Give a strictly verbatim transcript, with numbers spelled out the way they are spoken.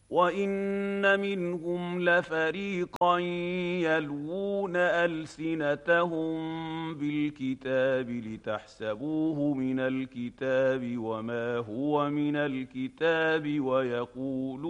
وان منهم لفريقا يلوون السنتهم بالكتاب لتحسبوه من الكتاب وما هو من الكتاب ويقولون